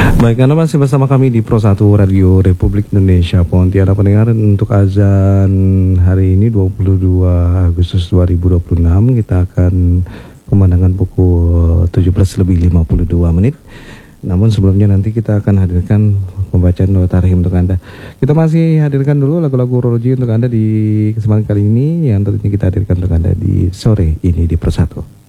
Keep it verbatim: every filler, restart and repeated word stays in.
Baik, Anda masih bersama kami di Pro satu Radio Republik Indonesia Pontianak pendengar. Untuk azan hari ini dua puluh dua Agustus dua ribu dua puluh enam, kita akan kumandangkan pukul tujuh belas lebih lima puluh dua menit. Namun sebelumnya nanti kita akan hadirkan pembacaan doa tarhim untuk Anda. Kita masih hadirkan dulu lagu-lagu Roji untuk Anda di kesempatan kali ini, yang tentunya kita hadirkan untuk Anda di sore ini di Pro satu.